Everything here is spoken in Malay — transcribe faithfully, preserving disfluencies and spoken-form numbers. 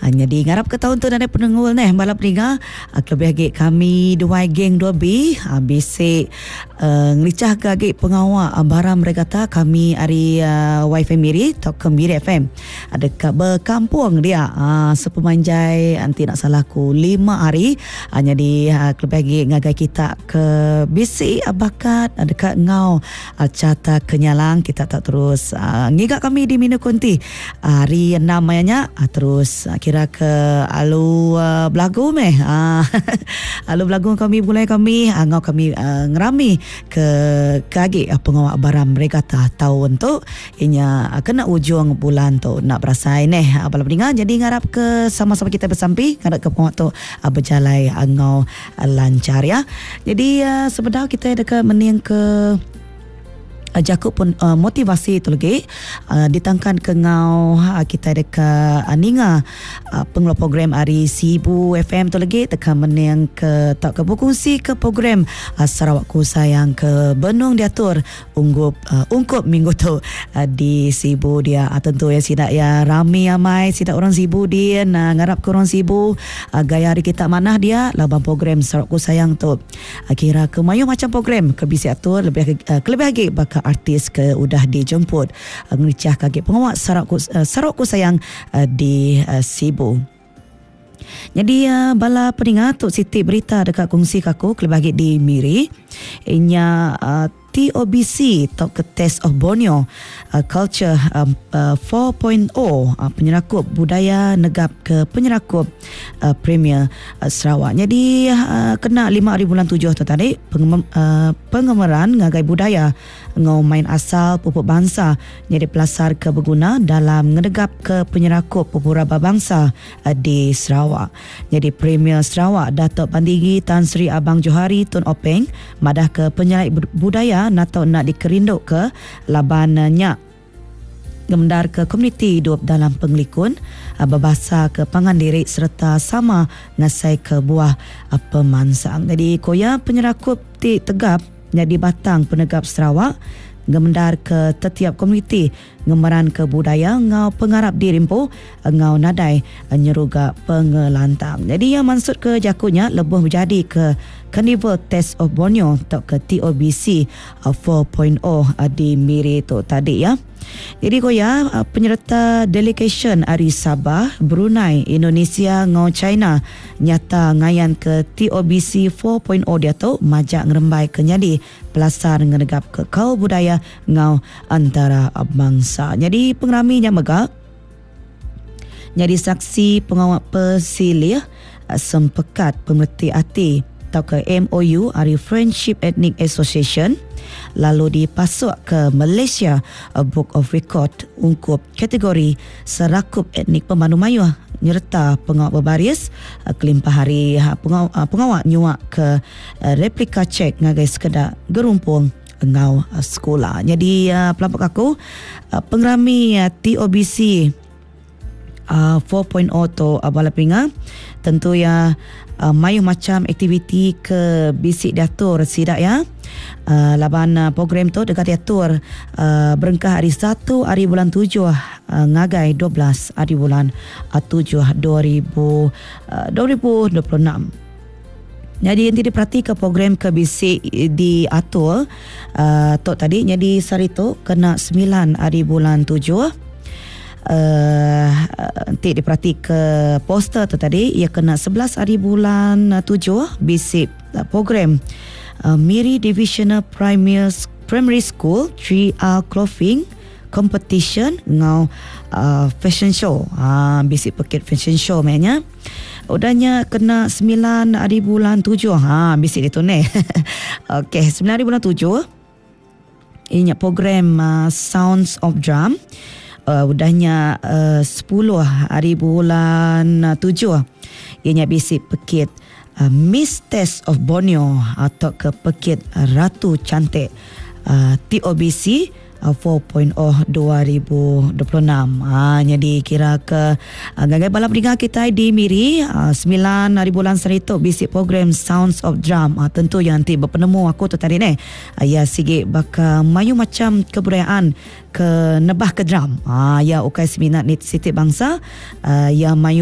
Hanya di ngarap ke tahun tu dan penengul neh balap ringa kelebih agik kami dua geng dua B bisik uh, ngelicah ke agik pengawal barang regata kami hari uh, Wi-Fi Miri atau ke Miri F M ada ke berkampung dia uh, sepemanjai nanti nak salahku lima hari hanya di uh, kelebih agik ngagai kita ke bisik bakat dekat ngau uh, cata kenyalang kita tak terus uh, ngigak kami di Minu Kunti uh, hari namanya uh, terus uh, kira ke alu uh, belagu meh uh, alu belagu kami mulai kami uh, ngau kami uh, ngerami ke kagi uh, pengawal baram regata tahun tu inya uh, kena ujung bulan tu nak berasai neh uh, balap dengar jadi ngarap ke sama-sama kita bersampi ngarap ke pengawal tu uh, berjalai uh, ngau uh, lancar ya. Jadi uh, sebenarnya kita dekat mening ke Uh, Jakub pun uh, motivasi tu lagi uh, ditangkan ke ngau uh, kita dekat uh, ninga uh, pengelola program hari Sibu F M tu lagi tekan meneng ke tak ke berkongsi ke program uh, Sarawakku Sayang ke Benung diatur unggup uh, ungkup minggu tu uh, di Sibu dia uh, tentu ya sidak ya rami amai sidak orang Sibu dia uh, ngarap ke orang Sibu uh, gaya hari kita manah dia labang program Sarawakku Sayang tu uh, kira ke mayu macam program ke bisi atur lebih uh, kelebih lagi bakal artis ke udah dijemput uh, ngericah kaki pengawal Sarawakku, uh, Sarawakku Sayang uh, di uh, Sibu. Jadi uh, bala peningat Tok Siti berita dekat kongsi kaku kelebih di Miri inya uh, T O B C Tok ke Test of Borneo uh, Culture um, uh, four point oh uh, penyerakup budaya negap ke penyerakup uh, Premier uh, Sarawak. Jadi uh, kena lima hari bulan tujuh tu tadi pengem- uh, pengemeran ngagai budaya ngau main asal pupuk bangsa jadi pelasar ke berguna dalam ngedegap ke penyerakup pupuraba bangsa uh, di Sarawak. Jadi Premier Sarawak Datuk Pandigi Tan Sri Abang Johari Tun Openg madah ke penyelai budaya atau nak dikerinduk ke labannya gemendar ke komuniti hidup dalam penglikun berbahasa ke pangandirik serta sama ngasai ke buah pemansang. Jadi koya penyerakup ti tegap jadi batang penegap Sarawak gemendar ke setiap komuniti ngemeran ke budaya ngau pengarap dirimpu ngau nadai nyeruga pengelantang. Jadi yang maksud ke jakunya lebih menjadi ke Carnival Test of Borneo atau ke T O B C four point oh di Miri tu tadi ya. Jadi koya penyerta delegation dari Sabah, Brunei, Indonesia ngau China nyata ngayan ke T O B C four point oh dia tu majak ngerembai ke nyadi pelasar ngenegap ke kau budaya ngau antara bangsa. Jadi pengeraminya megak jadi saksi pengawal pesilih sempekat pemerti hati atau ke M O U dari Friendship Ethnic Association lalu dipasuk ke Malaysia Book of Record ungkup kategori serakup etnik pemandu mayuh nyerta pengawal berbaris kelimpah hari pengawal, pengawal nyuak ke replika cek ngagai sekedar gerumpung ngau sekolah. Jadi pelampuk aku pengerami T O B C Uh, four point oh tu uh, balap ringa tentu ya uh, mayu macam aktiviti ke bisik diatur sidak ya uh, laban uh, program tu dekat diatur uh, berengkah hari satu hari bulan tujuh uh, ngagai dua belas hari bulan uh, tujuh dua ribu dua puluh enam. Jadi nanti diperhati ke program ke bisik diatur uh, tu tadi jadi sari tu kena sembilan hari bulan tujuh. Uh, nanti diperhati ke poster tu tadi ia kena sebelas hari bulan tujuh bisip uh, program uh, Miri Divisional Primary, Primary School three R Clothing Competition ngau uh, fashion show uh, bisip paket fashion show maknanya udahnya kena sembilan hari bulan tujuh ha, bisip itu ni ok sembilan hari bulan tujuh ini program uh, Sounds of Drum. Uh, udahnya uh, sepuluh hari bulan uh, tujuh ianya bisik pekit uh, Miss Test of Borneo atau ke pekit uh, Ratu Cantik uh, T O B C uh, four point oh dua ribu dua puluh enam. Ha, jadi kira ke uh, gagai balap ringa kita di Miri uh, sembilan hari bulan serituk bisik program Sounds of Drum. Uh, tentu yang nanti berpenemu aku tu tadi ni uh, ya sikit bakal mayu macam kebudayaan ke nebah ke drum. Ah ya ukai seminat ni Siti Bangsa uh, yang mayu